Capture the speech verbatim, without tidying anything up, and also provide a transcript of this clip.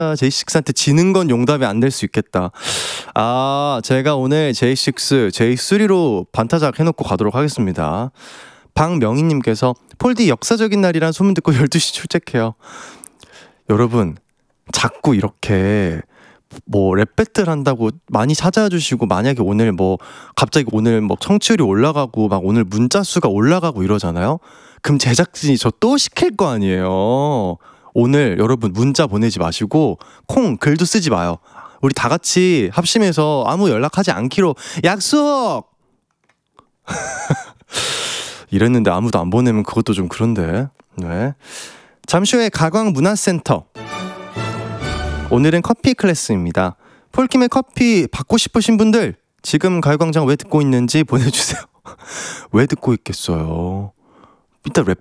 제이식스한테 지는 건 용답이 안 될 수 있겠다. 아, 제가 오늘 제이식스, 제이쓰리로 반타작 해놓고 가도록 하겠습니다. 박명희님께서 폴디 역사적인 날이란 소문 듣고 열두 시 출첵해요. 여러분, 자꾸 이렇게 뭐 랩 배틀 한다고 많이 찾아와 주시고, 만약에 오늘 뭐 갑자기 오늘 뭐 청취율이 올라가고 막 오늘 문자 수가 올라가고 이러잖아요. 그럼 제작진이 저 또 시킬 거 아니에요. 오늘 여러분 문자 보내지 마시고 콩 글도 쓰지 마요. 우리 다 같이 합심해서 아무 연락하지 않기로 약속! 이랬는데 아무도 안 보내면 그것도 좀 그런데. 네. 잠시 후에 가광문화센터. 오늘은 커피 클래스입니다. 폴킴의 커피 받고 싶으신 분들 지금 가요광장 왜 듣고 있는지 보내주세요. 왜 듣고 있겠어요? 이따 랩